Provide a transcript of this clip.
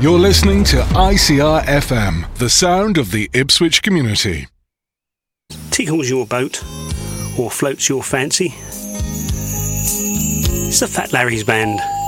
You're listening to ICR FM, the sound of the Ipswich community. Tickles your boat or floats your fancy? It's the Fat Larry's Band.